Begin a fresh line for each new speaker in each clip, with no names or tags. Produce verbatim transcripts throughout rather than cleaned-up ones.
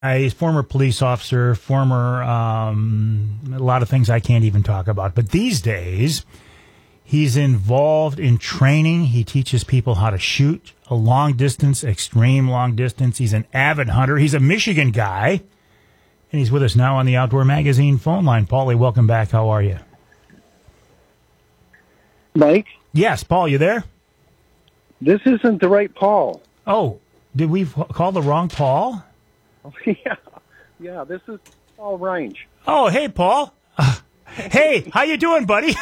He's former police officer, former, um, a lot of things I can't even talk about. But these days, he's involved in training. He teaches people how to shoot a long distance, extreme long distance. He's an avid hunter. He's a Michigan guy. And he's with us now on the Outdoor Magazine phone line. Paulie, welcome back. How are you?
Mike?
Yes, Paul, you there?
This isn't the right Paul.
Oh, did we call the wrong Paul?
yeah, yeah. This is Paul Range.
Oh, hey, Paul. Uh, hey, how you doing, buddy?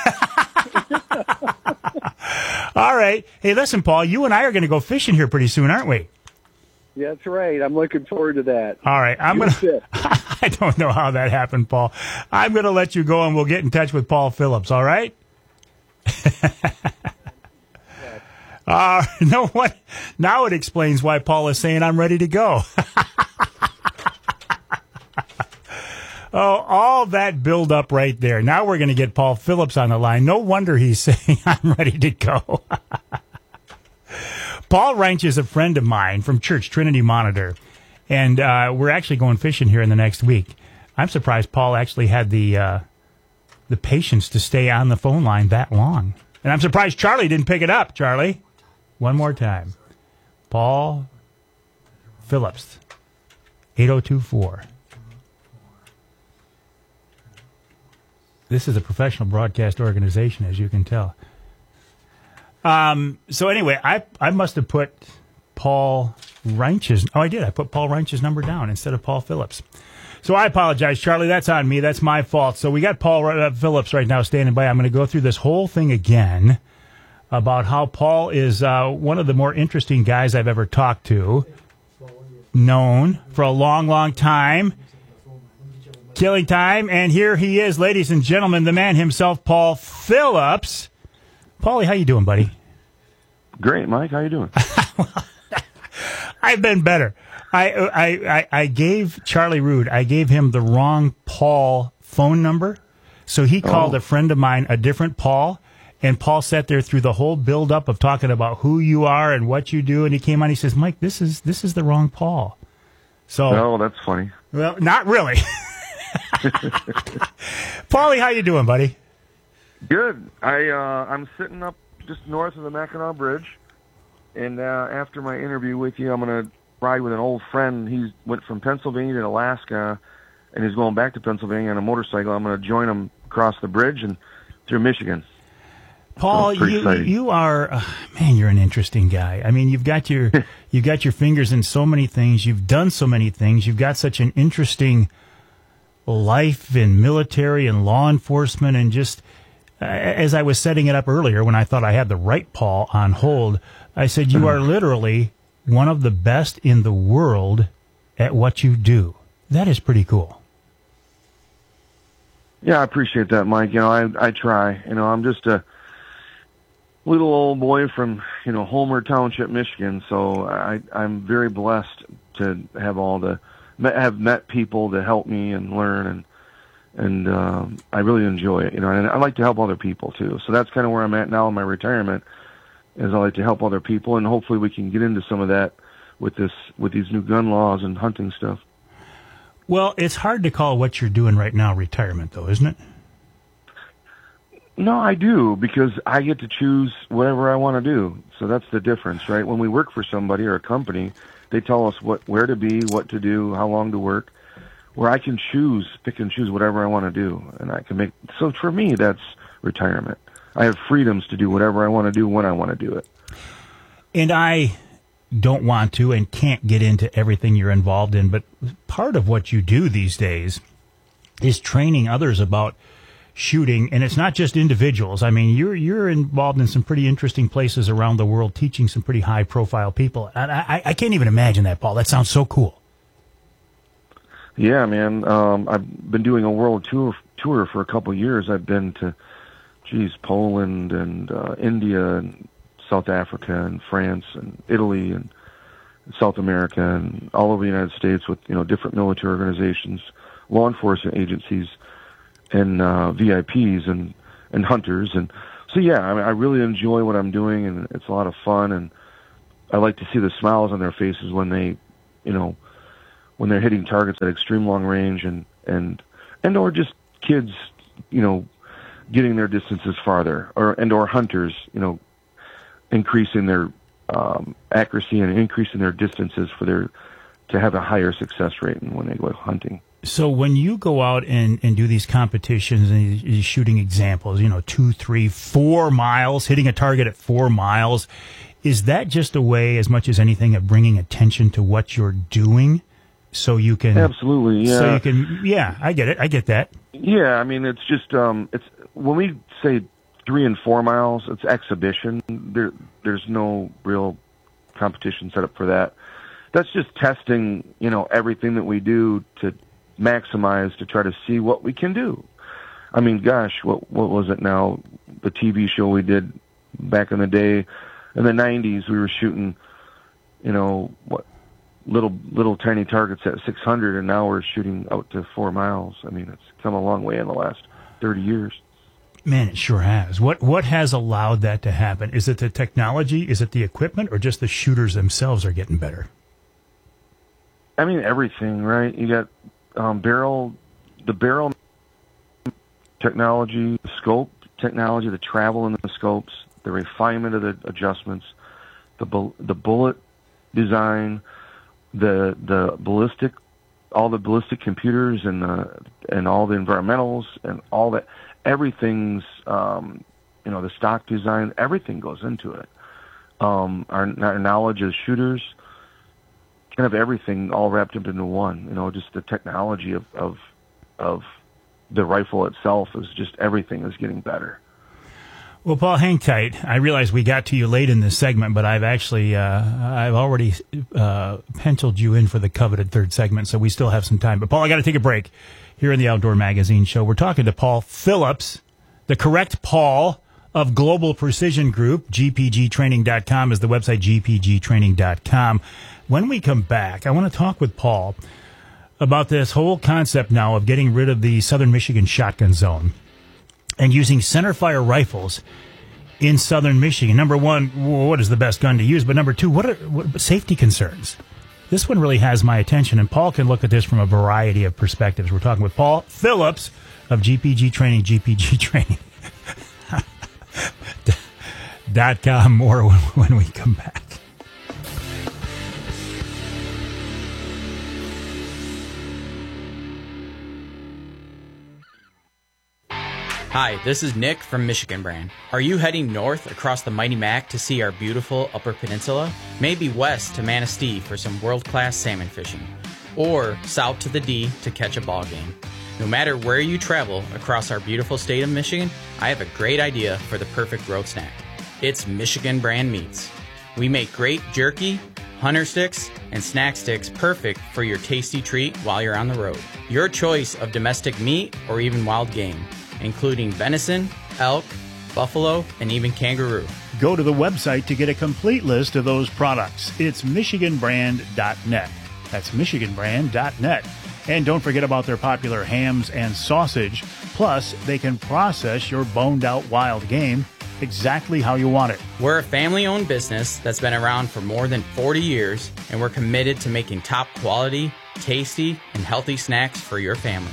All right. Hey, listen, Paul. You and I are going to go fishing here pretty soon, aren't we?
Yeah, that's right. I'm looking forward to that.
All right. I'm going to. I don't know how that happened, Paul. I'm going to let you go, and we'll get in touch with Paul Phillips. All right. Uh, you know what? Now it explains why Paul is saying I'm ready to go. Oh, all that build up right there. Now we're going to get Paul Phillips on the line. No wonder he's saying I'm ready to go. Paul Ranch is a friend of mine from Church, Trinity Monitor, and uh, we're actually going fishing here in the next week. I'm surprised Paul actually had the uh, the patience to stay on the phone line that long. And I'm surprised Charlie didn't pick it up. Charlie, one more time. Paul Phillips, eight oh two four. This is a professional broadcast organization, as you can tell. Um, so anyway, I I must have put Paul Ranch's. Oh, I did. I put Paul Ranch's number down instead of Paul Phillips. So I apologize, Charlie. That's on me. That's my fault. So we got Paul uh, Phillips right now standing by. I'm going to go through this whole thing again about how Paul is uh, one of the more interesting guys I've ever talked to, known for a long, long time. Killing time, and here he is, ladies and gentlemen, the man himself, Paul Phillips. Paulie, how you doing, buddy?
Great, Mike. How you doing?
I've been better. I, I I I gave Charlie Rude, I gave him the wrong Paul phone number, so he called
oh.
a friend of mine a different Paul, and Paul sat there through the whole build-up of talking about who you are and what you do, and he came on, he says, Mike, this is this is the wrong Paul. So,
oh, that's funny.
Well, not really. Paulie, how you doing, buddy?
Good. I uh, I'm sitting up just north of the Mackinac Bridge, and uh, after my interview with you, I'm going to ride with an old friend. He went from Pennsylvania to Alaska, and he's going back to Pennsylvania on a motorcycle. I'm going to join him across the bridge and through Michigan.
Paul,
so
you you are uh, man. You're an interesting guy. I mean, you've got your you've got your fingers in so many things. You've done so many things. You've got such an interesting life in military and law enforcement, and just uh, as I was setting it up earlier when I thought I had the right Paul on hold, I said you are literally one of the best in the world at what you do. That is pretty cool.
Yeah, I appreciate that, Mike. You know, I I try. You know, I'm just a little old boy from, you know, Homer Township, Michigan, so I I'm very blessed to have all the have met people to help me and learn, and and um, I really enjoy it, you know, and I like to help other people too. So that's kind of where I'm at now in my retirement, is I like to help other people, and hopefully we can get into some of that with this with these new gun laws and hunting stuff.
Well, it's hard to call what you're doing right now retirement, though, isn't it?
No, I do, because I get to choose whatever I want to do. So that's the difference, right? When we work for somebody or a company, they tell us what where to be, what to do, how long to work, where I can choose, pick and choose whatever I want to do. And I can make, so for me, that's retirement. I have freedoms to do whatever I want to do when I want to do it.
And I don't want to and can't get into everything you're involved in, but part of what you do these days is training others about shooting, and it's not just individuals. I mean, you're you're involved in some pretty interesting places around the world, teaching some pretty high-profile people. And I, I can't even imagine that, Paul. That sounds so cool.
Yeah, man. Um, I've been doing a world tour tour for a couple of years. I've been to, geez, Poland and uh, India and South Africa and France and Italy and South America and all over the United States with, you know, different military organizations, law enforcement agencies, and uh, V I Ps and, and hunters. And so, yeah, I mean, I really enjoy what I'm doing, and it's a lot of fun, and I like to see the smiles on their faces when they, you know, when they're hitting targets at extreme long range, and and and or just kids, you know, getting their distances farther, or and or hunters, you know, increasing their um, accuracy and increasing their distances for their to have a higher success rate when they go hunting.
So when you go out and, and do these competitions and you're shooting examples, you know, two, three, four miles, hitting a target at four miles, is that just a way, as much as anything, of bringing attention to what you're doing, so you can
absolutely, yeah,
so you can, yeah, I get it, I get that.
Yeah, I mean, it's just um, it's when we say three and four miles, it's exhibition. There, there's no real competition set up for that. That's just testing, you know, everything that we do to maximize, to try to see what we can do. I mean, gosh, what what was it now? The T V show we did back in the day, in the nineties, we were shooting, you know, what little little tiny targets at six hundred, and now we're shooting out to four miles. I mean, it's come a long way in the last thirty years.
Man, it sure has. What what has allowed that to happen? Is it the technology? Is it the equipment? Or just the shooters themselves are getting better?
I mean, everything, right? You got um, barrel, the barrel technology, the scope technology, the travel in the scopes, the refinement of the adjustments, the bu- the bullet design, the the ballistic, all the ballistic computers, and the and all the environmentals, and all that. Everything's, um, you know, the stock design. Everything goes into it. Um, our, our knowledge as shooters. Kind of everything all wrapped up into one, you know, just the technology of, of, of the rifle itself is just, everything is getting better.
Well, Paul, hang tight. I realize we got to you late in this segment, but I've actually, uh, I've already, uh, penciled you in for the coveted third segment, so we still have some time. But Paul, I got to take a break here in the Outdoor Magazine Show. We're talking to Paul Phillips, the correct Paul of Global Precision Group. G P G training dot com is the website, G P G training dot com. When we come back, I want to talk with Paul about this whole concept now of getting rid of the Southern Michigan shotgun zone and using centerfire rifles in Southern Michigan. Number one, what is the best gun to use? But number two, what are what, safety concerns? This one really has my attention, and Paul can look at this from a variety of perspectives. We're talking with Paul Phillips of G P G Training, G P G Training dot com. More when, when we come back.
Hi, this is Nick from Michigan Brand. Are you heading north across the mighty Mac to see our beautiful Upper Peninsula? Maybe west to Manistee for some world-class salmon fishing? Or south to the D to catch a ball game? No matter where you travel across our beautiful state of Michigan, I have a great idea for the perfect road snack. It's Michigan Brand Meats. We make great jerky, hunter sticks, and snack sticks perfect for your tasty treat while you're on the road. Your choice of domestic meat or even wild game, including venison, elk, buffalo, and even kangaroo.
Go to the website to get a complete list of those products. It's Michigan Brand dot net. That's Michigan Brand dot net. And don't forget about their popular hams and sausage. Plus, they can process your boned-out wild game exactly how you want it.
We're a family-owned business that's been around for more than forty years, and we're committed to making top quality, tasty, and healthy snacks for your family.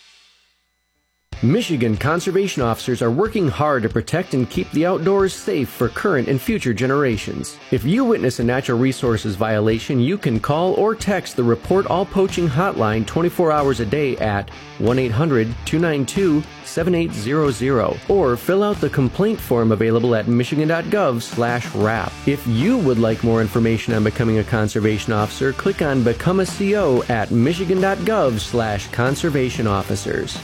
Michigan conservation officers are working hard to protect and keep the outdoors safe for current and future generations. If you witness a natural resources violation, you can call or text the Report All Poaching hotline twenty-four hours a day at one eight hundred two nine two seven eight zero zero or fill out the complaint form available at michigan dot gov slash rap. If you would like more information on becoming a conservation officer, click on Become a C O at michigan dot gov slash conservation officers.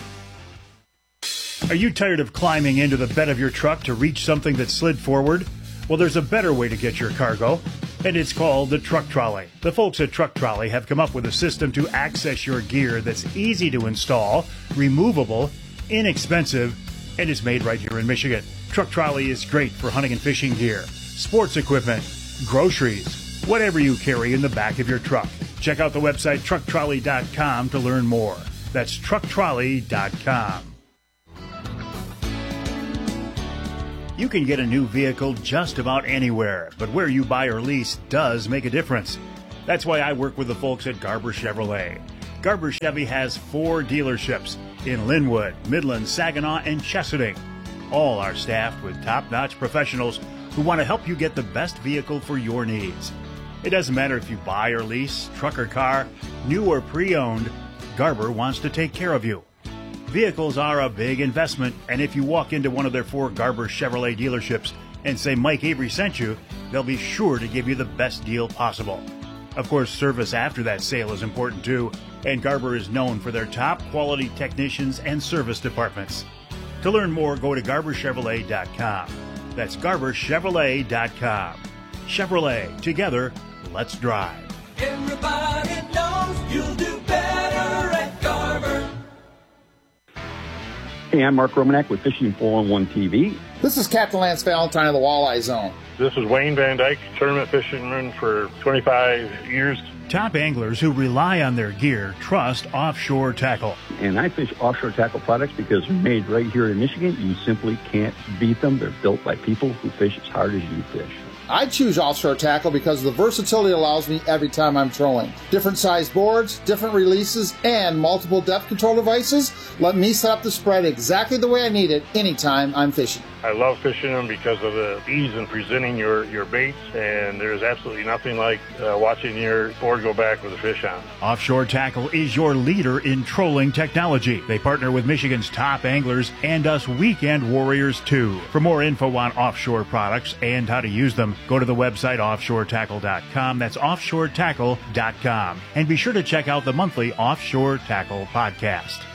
Are you tired of climbing into the bed of your truck to reach something that slid forward? Well, there's a better way to get your cargo, and it's called the Truck Trolley. The folks at Truck Trolley have come up with a system to access your gear that's easy to install, removable, inexpensive, and is made right here in Michigan. Truck Trolley is great for hunting and fishing gear, sports equipment, groceries, whatever you carry in the back of your truck. Check out the website truck trolley dot com to learn more. That's truck trolley dot com. You can get a new vehicle just about anywhere, but where you buy or lease does make a difference. That's why I work with the folks at Garber Chevrolet. Garber Chevy has four dealerships in Linwood, Midland, Saginaw, and Chesaning. All are staffed with top-notch professionals who want to help you get the best vehicle for your needs. It doesn't matter if you buy or lease, truck or car, new or pre-owned, Garber wants to take care of you. Vehicles are a big investment, and if you walk into one of their four Garber Chevrolet dealerships and say Mike Avery sent you, they'll be sure to give you the best deal possible. Of course, service after that sale is important too, and Garber is known for their top quality technicians and service departments. To learn more, go to garber chevrolet dot com. That's garber chevrolet dot com. Chevrolet, together, let's drive.
Everybody knows you'll do better at Garber.
Hey, I'm Mark Romanek with Fishing four oh one T V.
This is Captain Lance Valentine of the Walleye Zone.
This is Wayne Van Dyke, tournament fisherman for twenty-five years.
Top anglers who rely on their gear trust Offshore Tackle.
And I fish Offshore Tackle products because they're made right here in Michigan. You simply can't beat them. They're built by people who fish as hard as you fish.
I choose Offshore Tackle because the versatility allows me every time I'm trolling. Different size boards, different releases, and multiple depth control devices let me set up the spread exactly the way I need it anytime I'm fishing.
I love fishing them because of the ease in presenting your, your baits, and there's absolutely nothing like uh, watching your board go back with a fish on.
Offshore Tackle is your leader in trolling technology. They partner with Michigan's top anglers and us weekend warriors too. For more info on offshore products and how to use them, go to the website offshore tackle dot com. That's offshore tackle dot com. And be sure to check out the monthly Offshore Tackle podcast.